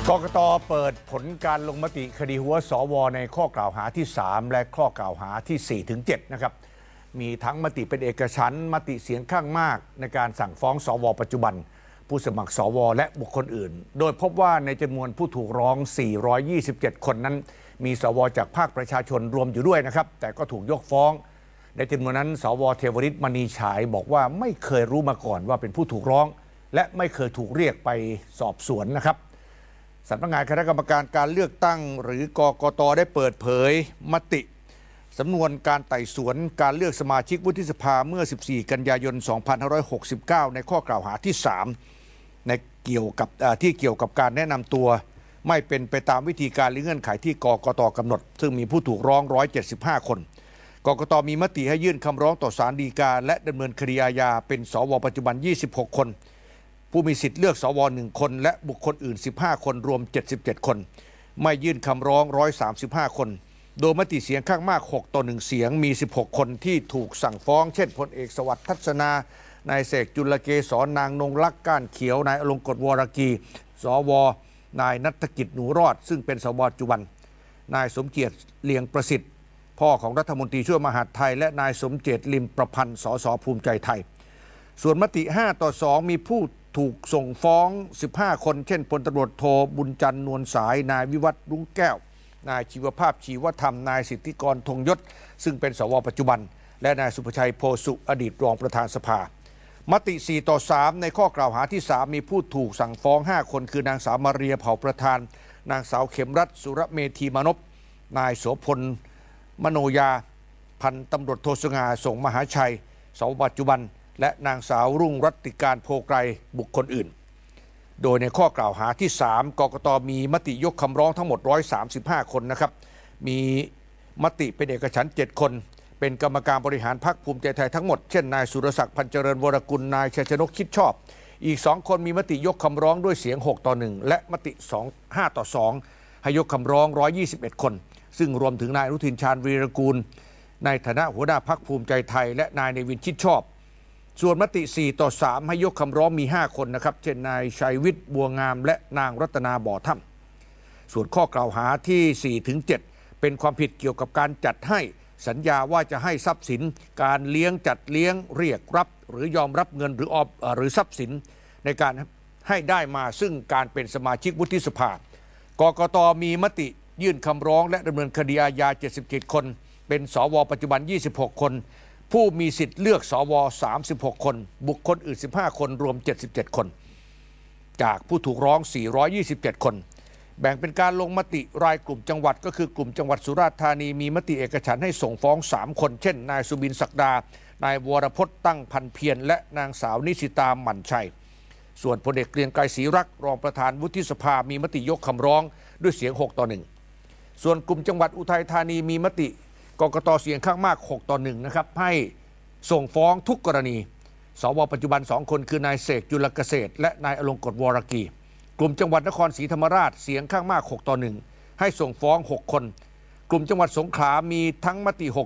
กกต.เปิดผลการลงมติคดีหัวสว.ในข้อกล่าวหาที่ 3 และข้อกล่าวหาที่ 4-7 นะครับมีทั้งมติเป็นเอกฉันท์มติเสียงข้างมากในการสั่งฟ้องสว.ปัจจุบันผู้สมัครสว.และบุคคลอื่นโดยพบว่าในจำนวนผู้ถูกร้อง427คนนั้นมีสว.จากภาคประชาชนรวมอยู่ด้วยนะครับแต่ก็ถูกยกฟ้องในจำนวนนั้นสว.เทวฤทธิ์มณีฉายบอกว่าไม่เคยรู้มาก่อนว่าเป็นผู้ถูกร้องและไม่เคยถูกเรียกไปสอบสวนนะครับสำนักงานคณะกรรมการการเลือกตั้งหรือกกต.ได้เปิดเผยมติสำนวนการไต่สวนการเลือกสมาชิกวุฒิสภาเมื่อ 14 กันยายน 2569 ในข้อกล่าวหาที่ 3 ในเกี่ยวกับการแนะนำตัวไม่เป็นไปตามวิธีการหรือเงื่อนไขที่กกต.กำหนดซึ่งมีผู้ถูกร้อง175 คนกกต.มีมติให้ยื่นคำร้องต่อศาลฎีกาและดำเนินคดีอาญาเป็นสว.ปัจจุบัน26 คนผู้มีสิทธิ์เลือกสว1คนและบุคคลอื่น15คนรวม77คนไม่ยื่นคำร้อง135คนโดยมติเสียงข้างมาก6-1เสียงมี16คนที่ถูกสั่งฟ้องเช่นพลเอกสวัสดิ์ทัศนานายเสกจุลเกษรนางนงลักษณ์ก้านเขียวนายอลงกฎวรกีสวนายณัฐกิจหนูรอดซึ่งเป็นสวปัจจุบันนายสมเกียรติเลียงประสิทธิ์พ่อของรัฐมนตรีช่วยมหาดไทยและนายสมเจตลิมประพันธ์สสภูมิใจไทยส่วนมติ5-2มีผู้ถูกส่งฟ้อง15คนเช่นพลตำรวจโทบุญจันทร์นวลสายนายวิวัฒน์รุ้งแก้วนายชีวภาพชีวธรรมนายสิทธิกรธงยศซึ่งเป็นสวปัจจุบันและนายสุภชัยโพสุอดีตรองประธานสภามติ4-3ในข้อกล่าวหาที่3มีผู้ถูกสั่งฟ้อง5คนคือนางสาวมาเรียเผ่าประธานนางสาวเข็มรัตน์สุรเมธีมานพนายโสพลมโนยาพันตำรวจโทสง่าส่งมหาชัยสวปัจจุบันและนางสาวรุ่งรัตติการโพไกรบุคคลอื่นโดยในข้อกล่าวหาที่3กกต.มีมติยกคำร้องทั้งหมด135คนนะครับมีมติเป็นเอกฉันท์7คนเป็นกรรมการบริหารพรรคภูมิใจไทยทั้งหมดเช่นนายสุรศักดิ์พันเจริญวรกุลนายชัยชนกคิดชอบอีก2คนมีมติยกคำร้องด้วยเสียง6-1และมติ5-2ให้ยกคำร้อง121คนซึ่งรวมถึงนายอนุทินชาญวีรกูลในฐานะหัวหน้าพรรคภูมิใจไทยและนายเนวินชิดชอบส่วนมติ4-3ให้ยกคำร้องมี5คนนะครับเช่นนายชัยวิทย์บัวงามและนางรัตนาบ่อถ้ำส่วนข้อกล่าวหาที่4-7เป็นความผิดเกี่ยวกับการจัดให้สัญญาว่าจะให้ทรัพย์สินการเลี้ยงจัดเลี้ยงเรียกรับหรือยอมรับเงินหรือทรัพย์สินในการให้ได้มาซึ่งการเป็นสมาชิกวุฒิสภากกต.มีมติยื่นคำร้องและดำเนินคดีอาญา77คนเป็นสวปัจจุบัน26คนผู้มีสิทธิ์เลือกสว36คนบุคคลอื่น15คนรวม77คนจากผู้ถูกร้อง427คนแบ่งเป็นการลงมติรายกลุ่มจังหวัดก็คือกลุ่มจังหวัดสุราษฎร์ธานีมีมติเอกฉันท์ให้ส่งฟ้อง3คนเช่นนายสุบินศักดานายวรพจน์ตั้งพันเพียรและนางสาวนิสิตาหมั่นชัยส่วนพลเอกเกรียงไกรศรีรักษ์รองประธานวุฒิสภามีมติยกคำร้องด้วยเสียง6-1ส่วนกลุ่มจังหวัดอุทัยธานีมีมติกกต.เสียงข้างมาก6-1นะครับให้ส่งฟ้องทุกกรณีสวปัจจุบัน2คนคือนายเสกจุลเกษตรและนายอลงกฎวรกีกลุ่มจังหวัดนครศรีธรรมราชเสียงข้างมาก6-1ให้ส่งฟ้อง6คนกลุ่มจังหวัดสงขลามีทั้งมติ